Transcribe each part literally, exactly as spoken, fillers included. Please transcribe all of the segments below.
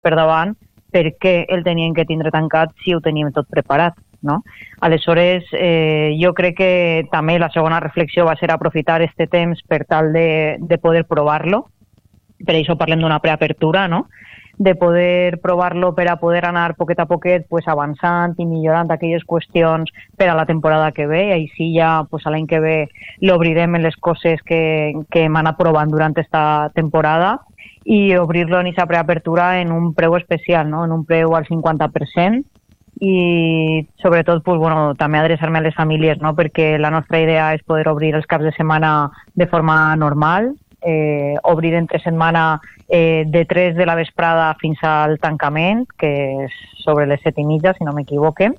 per davant, per què el tenien que tindre tancat si ho teníem tot preparat, no? Aleshores, eh, jo crec que també la segona reflexió va ser aprofitar este temps per tal de, de poder provar-lo. Per això parlem d'una preapertura, no? De poder provar-lo per a poder anar poquet a poquet pues, avançant i millorant aquelles qüestions per a la temporada que ve, i així ja pues, l'any que ve l'obrirem en les coses que, que hem anat provant durant aquesta temporada i obrir-lo en aquesta preapertura en un preu especial, no? En un preu al cinquanta per cent, i sobretot pues, bueno, també adreçar-me a les famílies, no? Perquè la nostra idea és poder obrir els caps de setmana de forma normal, eh, obrir entre setmana eh, de tres de la vesprada fins al tancament, que és sobre les set i mitja, si no m'equivoque,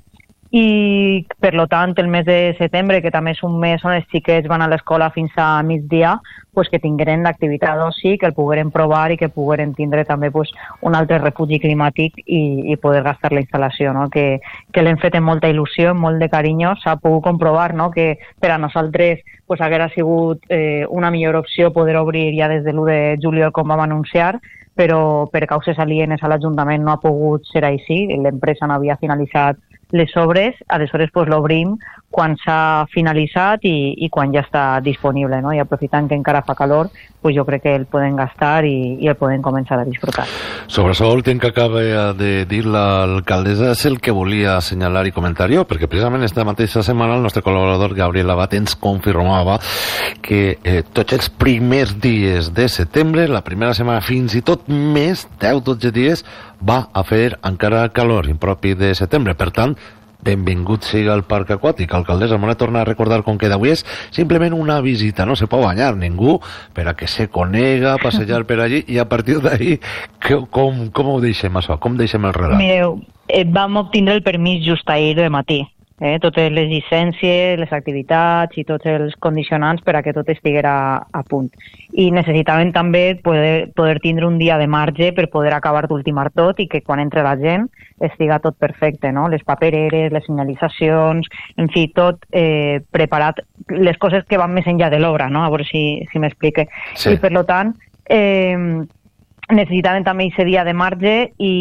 i per lo tant el mes de setembre, que també és un mes on els xiquets van a l'escola fins a migdia, pues que tingueren l'activitat d'oci, que el pogueren provar i que pogueren tindre també pues, un altre refugi climàtic i, i poder gastar la instal·lació, no? que, que l'hem fet amb molta il·lusió, amb molt de carinyo. S'ha pogut comprovar, no? Que per a nosaltres pues, haguera sigut eh, una millor opció poder obrir ja des de l'u de juliol, com vam anunciar, però per causes alienes a l'Ajuntament no ha pogut ser així. L'empresa no havia finalitzat les obres, aleshores pues, l'obrim quan s'ha finalitzat i, i quan ja està disponible, no? I aprofitant que encara fa calor, pues jo crec que el poden gastar i, i el poden començar a disfrutar. Sobresalt que acaba de dir l'alcaldessa és el que volia assenyalar i comentar jo, perquè precisament esta mateixa setmana el nostre col·laborador Gabriel Abad ens confirmava que eh, tots els primers dies de setembre, la primera setmana fins i tot més, deu dotze dies, va a fer encara calor impropi de setembre. Per tant, benvingut siga al parc aquàtic. Alcaldessa, m'ha de tornar a recordar com que d'avui és simplement una visita, no se pot banyar ningú per a que se conega, passejar per allí, i a partir d'ahí com, com ho deixem això? Com deixem el relat? Mireu, eh, vam obtindre el permís just ahir de matí. Eh, totes les llicències, les activitats i tots els condicionants per a que tot estiguera a punt. I necessitaven també poder, poder tindre un dia de marge per poder acabar d'ultimar tot i que quan entre la gent estiga tot perfecte, no? Les papereres, les senyalitzacions, en fi, tot eh, preparat, les coses que van més enllà de l'obra, no? A veure si, si m'explique. Sí. I per tant, eh, necessitaven també aquest dia de marge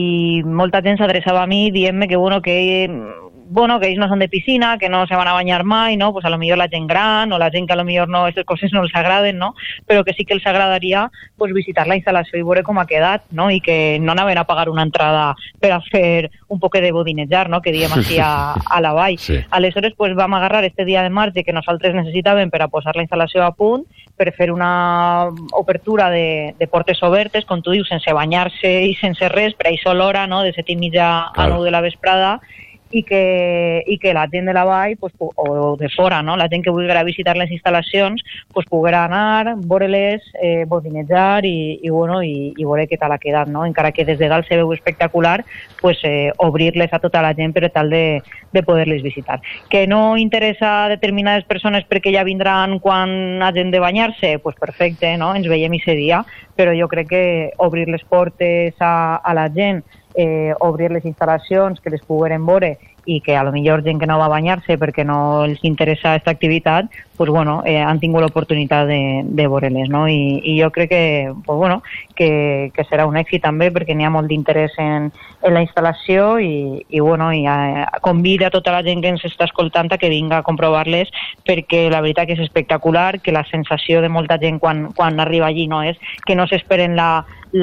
i molta gent s'adreçava a mi dient-me que, bueno, que bueno, que ells no són de piscina, que no se van a banyar mai, no? Pues a lo millor la gent gran o la gent que a lo millor no, aquestes coses no els agraden, no? Però que sí que els agradaria pues, visitar la instal·lació i veure com ha quedat, no? I que no anaven a pagar una entrada per a fer un poc de bodinejar, no? Que diem així a, a la vall. Sí. Aleshores pues, vam agarrar este dia de marge que nosaltres necessitàvem per a posar la instal·lació a punt, per fer una obertura de, de portes obertes, com tu dius, sense banyar-se i sense res, per això l'hora, no? De set i mitja a nou de la vesprada, i que, i que la gent de la vall, pues, o de fora, no? La gent que vulgui visitar les instal·lacions, pues, poguera anar, veure-les, eh, bodinejar i, i, bueno, i, i veure què tal ha quedat, no? Encara que des de dalt se veu espectacular, pues, eh, obrir-les a tota la gent per tal de, de poder-les visitar. Que no interessa a determinades persones perquè ja vindran quan hagin de banyar-se, pues perfecte, no? Ens veiem aquest dia, però jo crec que obrir les portes a, a la gent, Eh, obrir les instal·lacions, que les pogueren veure i que a lo millor gent que no va a banyar-se perquè no els interessa aquesta activitat, pues bueno, eh, han tingut l'oportunitat de, de veure-les, no? I, i jo crec que, pues bueno, que, que serà un èxit també perquè n'hi ha molt d'interès en, en la instal·lació i, i bueno, i a, convida a tota la gent que ens està escoltant a que vinga a comprovar-les perquè la veritat que és espectacular, que la sensació de molta gent quan, quan arriba allí no és que no s'esperen la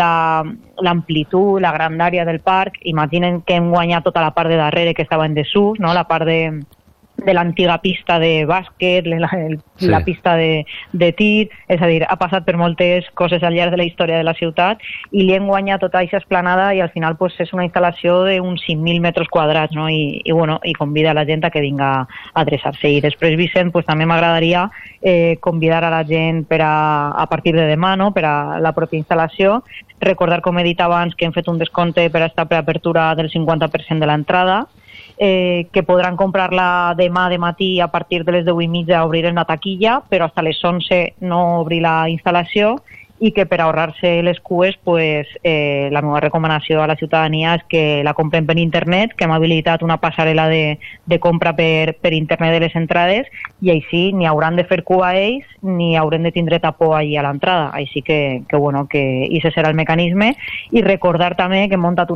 l'amplitud, la grandària del parc. Imaginen que hem guanyat tota la part de darrere que estava en desús, no? La part de, de l'antiga pista de bàsquet, la, el, sí. la pista de, de tir, és a dir, ha passat per moltes coses al llarg de la història de la ciutat i li hem guanyat tota aquesta esplanada i al final pues, és una instal·lació d'uns cinc mil metres quadrats, no? I, i, bueno, i convida a la gent a que vinga a adreçar-se. I després, Vicent, pues, també m'agradaria eh, convidar a la gent per a, a partir de demà, no? Per a la pròpia instal·lació, recordar, com he dit abans, que hem fet un descompte per a esta preapertura del cinquanta per cent de l'entrada, eh, que podran comprar-la demà de matí a partir de les deu i mitja obrir la taquilla, però fins a les onze no obrir la instal·lació i que per ahorrar-se les cues pues, eh, la meva recomanació a la ciutadania és que la compren per internet, que hem habilitat una passarel·la de, de compra per, per internet de les entrades i així ni hauran de fer cua ells ni haurem de tindre tapó allí a l'entrada. Així que, que, bueno, que ese serà el mecanisme i recordar també que hem muntat